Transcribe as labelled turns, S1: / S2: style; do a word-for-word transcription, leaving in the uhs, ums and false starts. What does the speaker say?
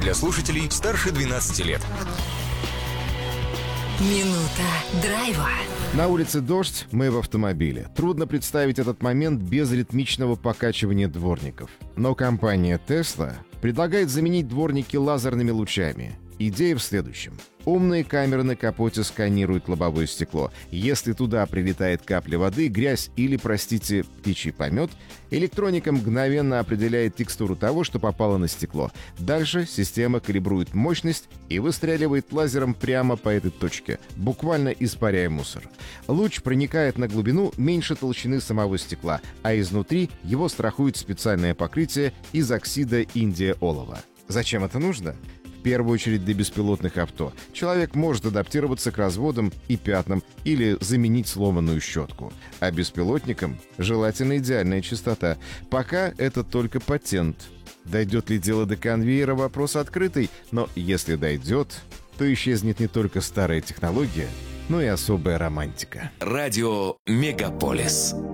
S1: для слушателей старше двенадцати лет.
S2: Минута драйва.
S3: На улице дождь, мы в автомобиле. Трудно представить этот момент без ритмичного покачивания дворников. Но компания Tesla предлагает заменить дворники лазерными лучами. Идея в следующем. Умные камеры на капоте сканируют лобовое стекло. Если туда прилетает капля воды, грязь или, простите, птичий помет, электроника мгновенно определяет текстуру того, что попало на стекло. Дальше система калибрует мощность и выстреливает лазером прямо по этой точке, буквально испаряя мусор. Луч проникает на глубину меньше толщины самого стекла, а изнутри его страхует специальное покрытие из оксида индия-олова. Зачем это нужно? В первую очередь для беспилотных авто. Человек может адаптироваться к разводам и пятнам или заменить сломанную щетку. А беспилотникам желательно идеальная чистота. Пока это только патент. Дойдет ли дело до конвейера, вопрос открытый, но если дойдет, то исчезнет не только старая технология, но и особая романтика.
S1: Радио «Мегаполис».